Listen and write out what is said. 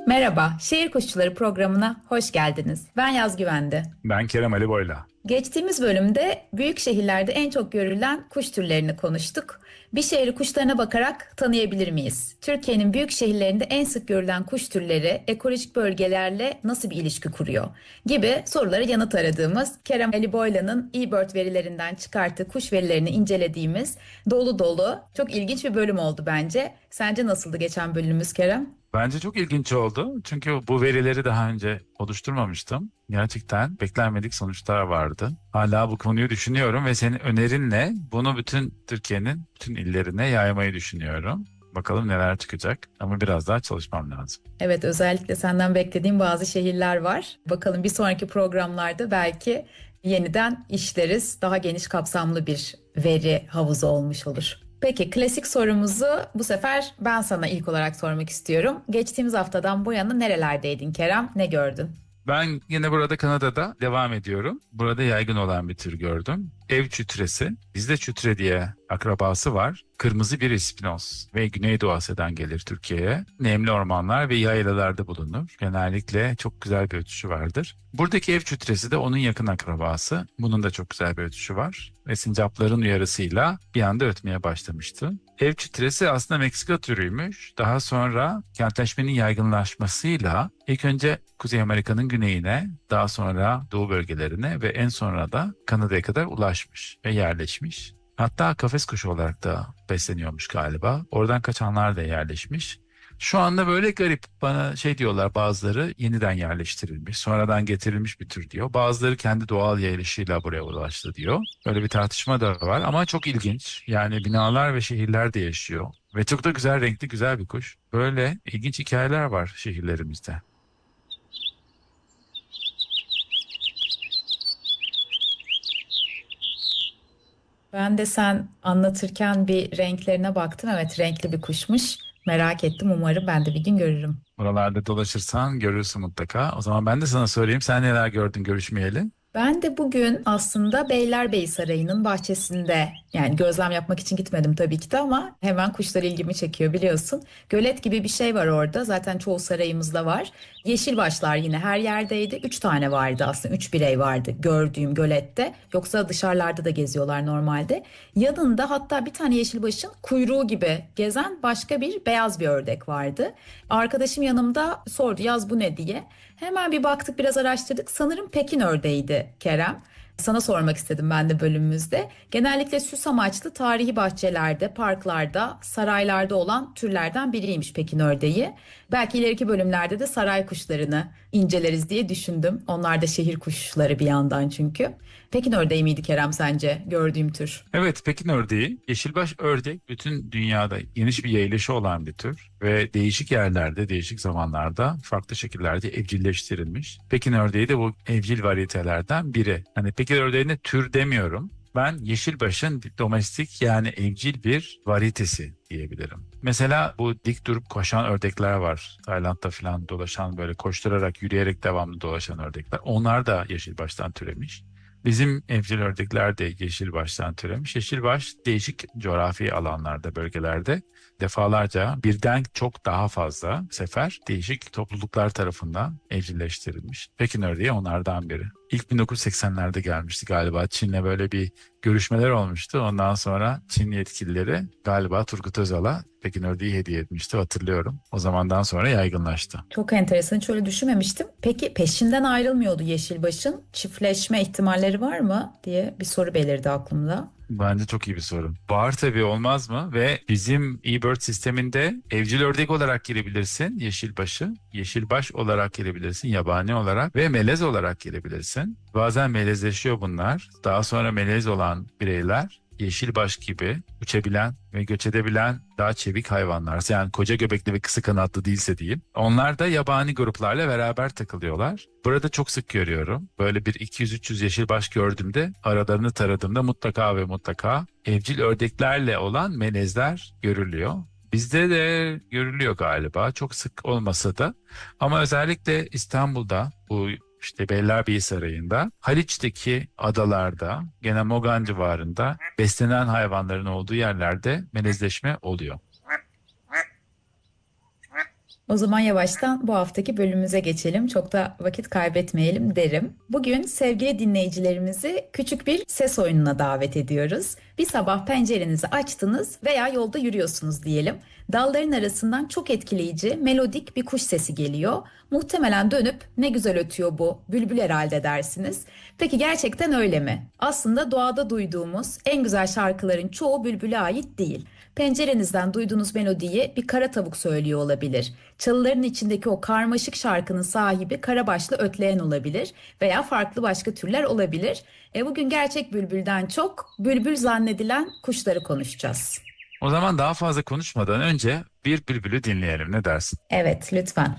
Merhaba, Şehir Kuşçuları programına hoş geldiniz. Ben Yaz Güvende. Ben Kerem Ali Boyla. Geçtiğimiz bölümde büyük şehirlerde en çok görülen kuş türlerini konuştuk. Bir şehri kuşlarına bakarak tanıyabilir miyiz? Türkiye'nin büyük şehirlerinde en sık görülen kuş türleri ekolojik bölgelerle nasıl bir ilişki kuruyor? Gibi sorulara yanıt aradığımız Kerem Ali Boyla'nın eBird verilerinden çıkarttığı kuş verilerini incelediğimiz dolu dolu çok ilginç bir bölüm oldu bence. Sence nasıldı geçen bölümümüz Kerem? Bence çok ilginç oldu. Çünkü bu verileri daha önce oluşturmamıştım. Gerçekten beklenmedik sonuçlar vardı. Hala bu konuyu düşünüyorum ve senin önerinle bunu bütün Türkiye'nin bütün illerine yaymayı düşünüyorum. Bakalım neler çıkacak ama biraz daha çalışmam lazım. Evet, özellikle senden beklediğim bazı şehirler var. Bakalım bir sonraki programlarda belki yeniden işleriz. Daha geniş kapsamlı bir veri havuzu olmuş olur. Peki klasik sorumuzu bu sefer ben sana ilk olarak sormak istiyorum. Geçtiğimiz haftadan bu yana nerelerdeydin Kerem? Ne gördün? Ben yine burada Kanada'da devam ediyorum. Burada yaygın olan bir tür gördüm. Ev çütresi. Bizde çütre diye akrabası var. Kırmızı bir ispinoz ve Güneydoğu Asya'dan gelir Türkiye'ye. Nemli ormanlar ve yaylalarda bulunur. Genellikle çok güzel bir ötüşü vardır. Buradaki ev çütresi de onun yakın akrabası. Bunun da çok güzel bir ötüşü var. Ve sincapların uyarısıyla bir anda ötmeye başlamıştı. Ev çitresi aslında Meksika türüymüş. Daha sonra kentleşmenin yaygınlaşmasıyla ilk önce Kuzey Amerika'nın güneyine, daha sonra doğu bölgelerine ve en sonra da Kanada'ya kadar ulaşmış ve yerleşmiş. Hatta kafes kuşu olarak da besleniyormuş galiba. Oradan kaçanlar da yerleşmiş. Şu anda böyle garip, bana şey diyorlar, bazıları yeniden yerleştirilmiş, sonradan getirilmiş bir tür diyor. Bazıları kendi doğal yayılışıyla buraya ulaştı diyor. Böyle bir tartışma da var ama çok ilginç. Yani binalar ve şehirlerde yaşıyor. Ve çok da güzel, renkli, güzel bir kuş. Böyle ilginç hikayeler var şehirlerimizde. Ben de sen anlatırken bir renklerine baktım. Evet, renkli bir kuşmuş. Merak ettim. Umarım ben de bir gün görürüm. Buralarda dolaşırsan görürsün mutlaka. O zaman ben de sana söyleyeyim. Sen neler gördün görüşmeyeli? Ben de bugün aslında Beylerbeyi Sarayı'nın bahçesinde yani gözlem yapmak için gitmedim tabii ki de ama hemen kuşlar ilgimi çekiyor biliyorsun. Gölet gibi bir şey var orada zaten çoğu sarayımızda var. Yeşil başlar yine her yerdeydi. Üç tane vardı aslında üç birey vardı gördüğüm gölette. Yoksa dışarılarda da geziyorlar normalde. Yanında hatta bir tane yeşilbaşın kuyruğu gibi gezen başka bir beyaz bir ördek vardı. Arkadaşım yanımda sordu yaz bu ne diye. Hemen bir baktık biraz araştırdık. Sanırım Pekin ördeğiydi Kerem. Sana sormak istedim ben de bölümümüzde. Genellikle süs amaçlı tarihi bahçelerde, parklarda, saraylarda olan türlerden biriymiş Pekin ördeği. Belki ileriki bölümlerde de saray kuşlarını inceleriz diye düşündüm. Onlar da şehir kuşları bir yandan çünkü. Pekin ördeği miydi Kerem sence gördüğüm tür? Evet, Pekin ördeği, yeşilbaş ördek bütün dünyada geniş bir yayılışı olan bir tür ve değişik yerlerde, değişik zamanlarda farklı şekillerde evcilleştirilmiş. Pekin ördeği de bu evcil varyetelerden biri. Hani Pekin ördeğine tür demiyorum. Ben yeşilbaşın domestik yani evcil bir varyetesi diyebilirim. Mesela bu dik durup koşan ördekler var. Tayland'da falan dolaşan böyle koşturarak, yürüyerek devamlı dolaşan ördekler. Onlar da yeşilbaştan türemiş. Bizim evcil ördekler de yeşilbaştan türemiş. Yeşilbaş değişik coğrafi alanlarda, bölgelerde defalarca birden çok daha fazla sefer değişik topluluklar tarafından evcilleştirilmiş. Pekin ördeği onlardan biri. İlk 1980'lerde gelmişti galiba. Çin'le böyle bir görüşmeler olmuştu. Ondan sonra Çin yetkilileri galiba Turgut Özal'a Pekin ördeği hediye etmişti, hatırlıyorum. O zamandan sonra yaygınlaştı. Çok enteresan, hiç öyle düşünmemiştim. Peki peşinden ayrılmıyordu Yeşilbaş'ın. Çiftleşme ihtimalleri var mı diye bir soru belirdi aklımda. Bence çok iyi bir soru. Var tabii, olmaz mı? Ve bizim eBird sisteminde evcil ördek olarak girebilirsin yeşilbaşı. Yeşilbaş olarak girebilirsin yabani olarak ve melez olarak girebilirsin. Bazen melezleşiyor bunlar. Daha sonra melez olan bireyler yeşilbaş gibi uçabilen ve göç edebilen daha çevik hayvanlar. Yani koca göbekli ve kısa kanatlı değilse diyeyim. Onlar da yabani gruplarla beraber takılıyorlar. Burada çok sık görüyorum. Böyle bir 200-300 yeşilbaş gördüğümde aralarını taradığımda mutlaka ve mutlaka evcil ördeklerle olan melezler görülüyor. Bizde de görülüyor galiba. Çok sık olmasa da. Ama özellikle İstanbul'da bu işte Beylerbeyi Sarayı'nda, Haliç'teki adalarda, gene Mogan civarında beslenen hayvanların olduğu yerlerde melezleşme oluyor. O zaman yavaştan bu haftaki bölümümüze geçelim. Çok da vakit kaybetmeyelim derim. Bugün sevgili dinleyicilerimizi küçük bir ses oyununa davet ediyoruz. Bir sabah pencerenizi açtınız veya yolda yürüyorsunuz diyelim. Dalların arasından çok etkileyici, melodik bir kuş sesi geliyor. Muhtemelen dönüp ne güzel ötüyor bu, bülbül herhalde dersiniz. Peki gerçekten öyle mi? Aslında doğada duyduğumuz en güzel şarkıların çoğu bülbüle ait değil. Pencerenizden duyduğunuz melodiyi bir kara tavuk söylüyor olabilir. Çalıların içindeki o karmaşık şarkının sahibi karabaşlı ötleyen olabilir veya farklı başka türler olabilir. Bugün gerçek bülbülden çok bülbül zannedilen kuşları konuşacağız. O zaman daha fazla konuşmadan önce bir bülbülü dinleyelim. Ne dersin? Evet, lütfen.